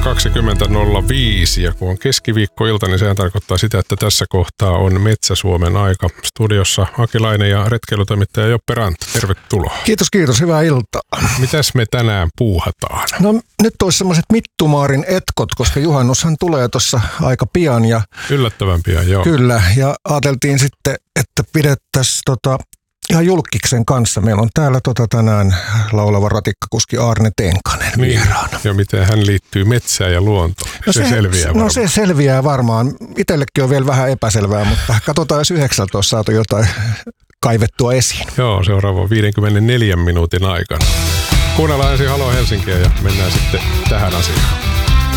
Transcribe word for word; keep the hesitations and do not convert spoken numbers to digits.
kaksikymmentä nolla viisi ja kun on keskiviikkoilta, niin sehän tarkoittaa sitä, että tässä kohtaa on Metsä-Suomen aika. Studiossa Akilainen ja retkeilytoimittaja Joppe Ranta. Tervetuloa. Kiitos, kiitos. Hyvää iltaa. Mitäs me tänään puuhataan? No nyt olisi semmoiset Mittumaarin etkot, koska juhannushan tulee tuossa aika pian. Ja yllättävän pian, joo. Kyllä, ja ajateltiin sitten, että pidettäisiin tota ihan julkkiksen kanssa. Meillä on täällä tota tänään laulava ratikkakuski Aarne Tenkanen niin, vieraana. ja miten hän liittyy metsään ja luontoon. No se, se selviää varmaan. No se selviää varmaan. Itsellekin on vielä vähän epäselvää, mutta katsotaan, jos yhdeksältä olisi saatu jotain kaivettua esiin. Joo, seuraava viidenkymmenenneljän minuutin aikana. Kuunnellaan ensin Halo Helsinkiä ja mennään sitten tähän asiaan.